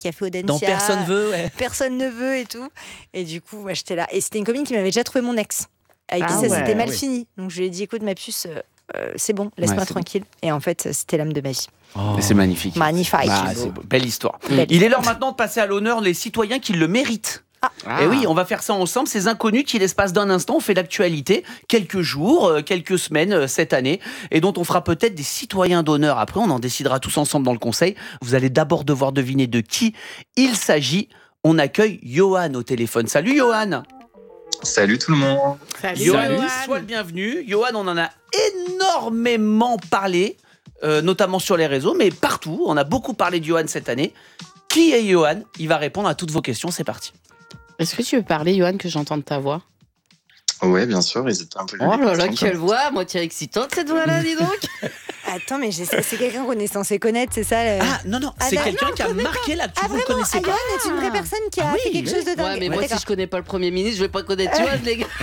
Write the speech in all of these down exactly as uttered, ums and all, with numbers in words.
qui a fait Audencia. Dans Personne veut, ouais. Personne ne veut et tout. Et du coup, moi, j'étais là. Et c'était une copine qui m'avait déjà trouvé mon ex, avec qui Ah ça ouais, s'était mal oui. fini. Donc je lui ai dit, écoute, ma puce, euh, euh, c'est bon, laisse-moi Ouais, c'est tranquille. Et en fait, c'était l'âme de ma vie. Oh. Et c'est magnifique. Magnifique. Ah, c'est beau. Belle histoire. Belle Il est l'heure maintenant de passer à l'honneur les citoyens qui le méritent. Ah. Et oui, on va faire ça ensemble. Ces inconnus qui, l'espace d'un instant, ont fait l'actualité quelques jours, euh, quelques semaines euh, cette année, et dont on fera peut-être des citoyens d'honneur. Après, on en décidera tous ensemble dans le conseil. Vous allez d'abord devoir deviner de qui il s'agit. On accueille Johan au téléphone. Salut Johan. Salut tout le monde. Salut, Johan, Johan. sois le bienvenu. Johan, on en a énormément parlé, euh, notamment sur les réseaux, mais partout. On a beaucoup parlé de Johan cette année. Qui est Johan? Il va répondre à toutes vos questions. C'est parti. Est-ce que tu veux parler, Johan, que j'entende ta voix? Ouais, bien sûr, n'hésite pas un peu. Oh là là, quelle voix, moitié excitante cette voix-là, dis donc. Attends, mais j'ai- c'est quelqu'un qu'on est censé connaître, c'est ça le... Ah non, non, Ah, c'est non, quelqu'un non, qui a vraiment marqué là, que Ah vous ne vraiment, connaissez ah, pas. Johan est une vraie personne qui a Ah oui, fait quelque oui. chose de dingue. Ouais, mais moi, si D'accord. je connais pas le Premier ministre, je vais pas connaître Johan, les gars.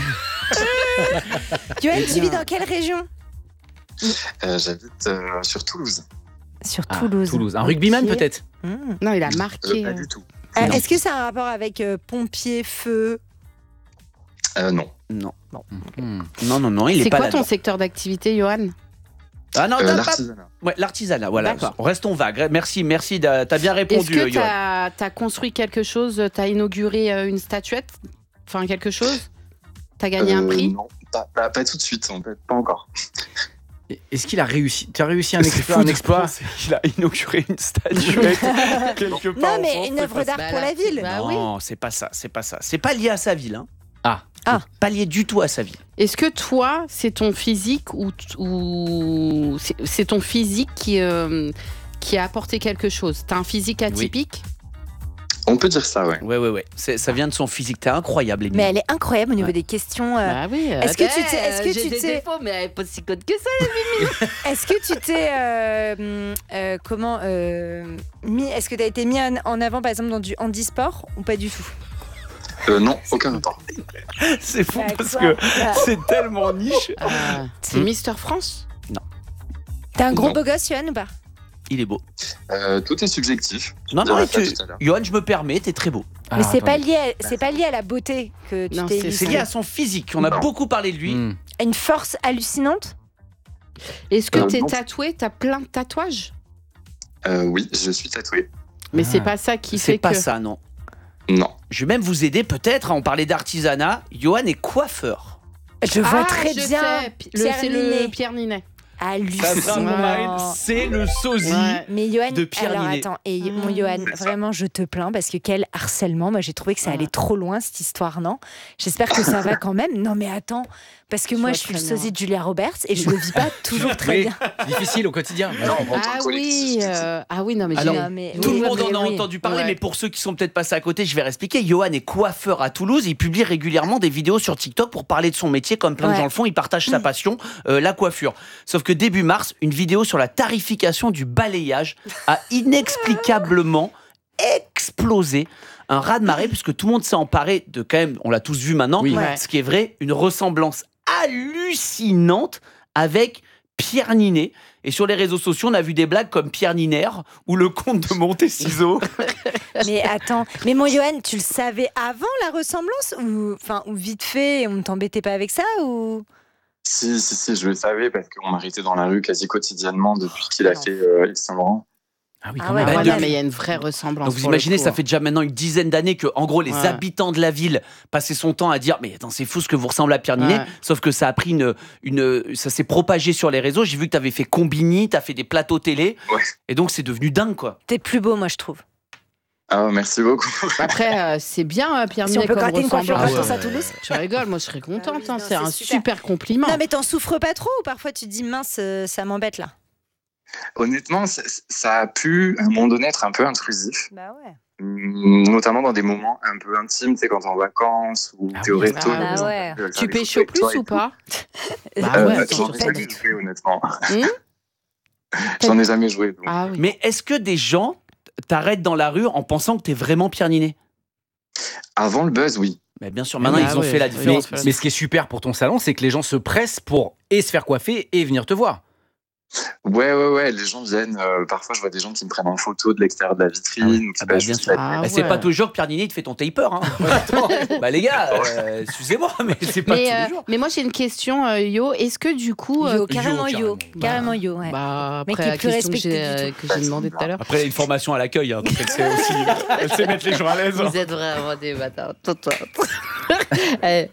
Johan, tu vis dans quelle région? Euh, J'habite euh, sur Toulouse. Sur Ah, Toulouse. Toulouse. Un rugbyman Ok. peut-être. Mmh. Non, il a Euh, marqué. pas euh, du tout. Euh, Non. Est-ce que ça a un rapport avec euh, pompier, feu? Euh, non. Non, Hmm. non, non, non, il est C'est pas quoi là. ton secteur d'activité, Johan? Ah non, Euh, t'as pas- L'artisanat. Ouais, l'artisanat, voilà. D'accord. Restons vagues. Merci, merci. T'as t'as bien Est-ce répondu, que euh, Johan. t'as as construit quelque chose? T'as inauguré euh, une statuette? Enfin, quelque chose? T'as gagné un Euh, prix? Non, pas, pas- pas tout de suite, en fait, pas encore. Et- Est-ce qu'il a réussi? Tu as réussi un C'est exploit, fou un de exploit penser qu'il a inauguré une statuette quelque part. Non, en mais France, une c'est œuvre pas d'art Bah, pour là, la ville. bah ça. oui. Non, c'est pas ça, c'est pas ça. C'est pas lié à sa ville. Hein. Ah. Ah. Pas lié du tout à sa ville. Est-ce que toi, c'est ton physique ou, ou c'est c'est ton physique qui, euh, qui a apporté quelque chose? T'as un physique atypique? On peut dire ça, ouais. Ouais, ouais, ouais. C'est- Ça vient de son physique. T'es incroyable, Émilie. Mais elle est incroyable au niveau Ouais. des questions. euh, Bah oui. Est-ce que tu attends, t'es- est-ce que j'ai tu des t'es- défauts, mais elle est pas si conne que ça. Est-ce que tu t'es euh, euh, comment euh, mis Est-ce que tu as été mis en, en avant par exemple dans du handisport ou pas du tout? Euh, non, aucun rapport. C'est fou Bah, parce quoi que Bah, c'est tellement niche. Ah, c'est Hmm. Mister France? T'es un gros Non. beau gosse, Johan, ou pas? Il est beau. Euh, tout est subjectif. Non, Je non, dirais tu... ça tout à l'heure. Johan, je me permets, t'es très beau. Mais Alors, c'est pas attendez. lié, à, c'est pas lié à la beauté que tu Non, t'es c'est- C'est illustré. lié à son physique. On a Non. beaucoup parlé de lui. Hmm. À une force hallucinante. Est-ce que Euh, t'es non. tatoué? T'as plein de tatouages? Euh, oui, je suis tatoué. Mais Ah. c'est pas ça qui C'est fait pas que. ça, non. Non. Je vais même vous aider peut-être. On parlait d'artisanat. Johan est coiffeur. Je vois Ah, très je bien. sais, Pi- le- Pierre C'est le Ninet. Pierre Ninet. Hallucinant. C'est le sosie. Ouais. Mais Johan, de Pierre alors Ninet. attends, et mon Ah. Johan, vraiment, je te plains parce que quel harcèlement. Moi, j'ai trouvé que ça Ah. allait trop loin cette histoire, non? J'espère que ça va quand même. Non, mais attends, parce que Je moi, vois je suis le très bien. sosie de Julia Roberts et je le vis pas toujours très Oui, bien. difficile au quotidien. Non, en tant Ah que collectif, oui, c'est- euh, ah oui, non mais Alors, j'ai- Non, mais Tout oui, le monde mais en a oui. entendu parler, Ouais. mais pour ceux qui sont peut-être passés à côté, je vais réexpliquer. Johan est coiffeur à Toulouse. Il publie régulièrement des vidéos sur TikTok pour parler de son métier, comme plein de Ouais. gens le font. Il partage sa passion, euh, la coiffure. Sauf que début mars, une vidéo sur la tarification du balayage a inexplicablement explosé. Un raz-de-marée, puisque tout le monde s'est emparé de, quand même, on l'a tous vu maintenant, Oui. Ouais. ce qui est vrai, une ressemblance hallucinante avec Pierre Ninet. Et sur les réseaux sociaux, on a vu des blagues comme Pierre Niner ou le comte de Monteciseau. Mais attends, mais mon Johan, tu le savais avant la ressemblance ou, enfin, ou vite fait, on ne t'embêtait pas avec ça ou? Si, si, si, je le savais parce qu'on m'arrêtait dans la rue quasi quotidiennement depuis qu'il a Non. fait euh, Yves Saint Laurent. Ah oui, Ah quand ouais, même. Ah Bah, ouais, de- non, mais il y a une vraie ressemblance. Donc vous pour le imaginez, coup, ça hein. fait déjà maintenant une dizaine d'années que, en gros, les Ouais. habitants de la ville passaient son temps à dire mais attends, c'est fou ce que vous ressemblez à Pierre Ninet. Ouais. Sauf que ça a pris une, une ça s'est propagé sur les réseaux. J'ai vu que tu avais fait Combini, tu as fait des plateaux télé, Ouais. et donc c'est devenu dingue quoi. T'es plus beau, moi, je trouve. Ah, merci beaucoup. Après, euh, c'est bien, euh, Pierre Si on Ninet, peut comme gratter une coiffure ressemblance. gratos ouais, à Toulouse. Tu rigoles, moi je serais contente, Ah oui, hein, non, c'est c'est un super. super compliment. Non, mais t'en souffres pas trop ou parfois tu te dis mince, euh, ça m'embête là. Honnêtement, ça, ça a pu, à un moment donné, être un peu intrusif. Bah ouais. Hum, Notamment dans des moments un peu intimes, tu sais, quand t'es en vacances ou Ah t'es au oui, resto. bah par exemple, ouais. faire Tu des pécho photos avec plus toi et ou tout. pas? Bah Euh, ouais, j'en attends, ai pas jamais du joué, honnêtement. Hum J'en ai jamais joué. donc. Ah oui. Mais est-ce que des gens t'arrêtent dans la rue en pensant que t'es vraiment Pierre Ninet? Avant le buzz, oui. Mais bien sûr, maintenant Ah ils ont ouais, fait la oui. Mais, différence. Voilà. mais ce qui est super pour ton salon, c'est que les gens se pressent pour et se faire coiffer et venir te voir. Ouais, ouais, ouais, les gens viennent. euh, parfois, je vois des gens qui me prennent en photo de l'extérieur de la vitrine. ou qui Ah bah, passent bien juste sûr. la- Ah Bah, c'est ouais. pas toujours que Pierre Ninet te fait ton taper. Hein. Attends, bah les gars, euh, excusez-moi, mais c'est pas Mais, tous euh, les jours. mais moi j'ai une question, euh, Yo. Est-ce que du coup, euh, Yo, carrément Yo, yo. carrément. Carrément yo, ouais. bah, Mec après qui est la plus question que respecté j'ai du euh, que j'ai demandé tout à l'heure, Après, il y a une formation à l'accueil, hein, donc elle sait aussi elle sait mettre les gens à l'aise. vous êtes vraiment des bâtards. Toi, toi. Eh,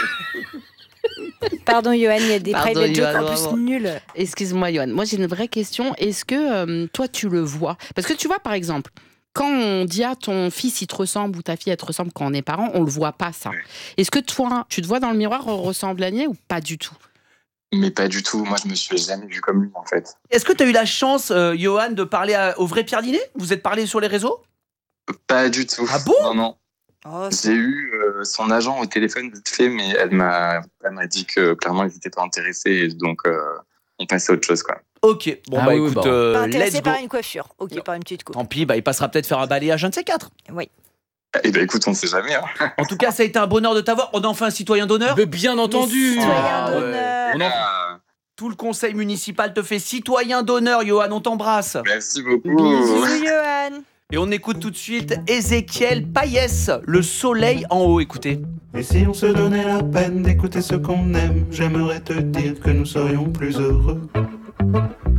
Pardon, Johan, il y a des Pardon, private jokes Johan, en plus vraiment. nuls. Excuse-moi, Johan. Moi, j'ai une vraie question. Est-ce que euh, toi, tu le vois? Parce que tu vois, par exemple, quand on dit à ton fils, il te ressemble ou ta fille, elle te ressemble quand on est parent, on le voit pas, ça. Ouais. Est-ce que toi, tu te vois dans le miroir ressembler à Nier ou pas du tout? Mais pas du tout. Moi, je me suis jamais vu comme lui, en fait. Est-ce que tu as eu la chance, euh, Johan, de parler à- au vrai Pierre Ninet? Vous êtes parlé sur les réseaux? Pas du tout. Ah bon? Non, non. Oh, J'ai eu euh, son agent au téléphone vite fait, mais elle m'a, elle m'a dit que clairement, ils n'étaient pas intéressés. Et donc, euh, on passait à autre chose, quoi. Ok, bon Ah bah oui, oui, écoute, bon. euh, pas let's intéressé go. par une coiffure. Ok, Non. par une petite coupe. Tant pis, bah, il passera peut-être faire un balayage un de ces quatre. Oui. Eh ben, écoute, on sait jamais. Hein. En tout cas, ça a été un bonheur de t'avoir. On a enfin un citoyen d'honneur. Mais bien entendu. Citoyen Ah, ouais. d'honneur. On en- Ah, Tout le conseil municipal te fait citoyen d'honneur, Johan. On t'embrasse. merci beaucoup. Bisous, Johan. Et on écoute tout de suite Ézéchiel Païès, Le soleil en haut. Écoutez. Et si on se donnait la peine d'écouter ce qu'on aime, j'aimerais te dire que nous serions plus heureux.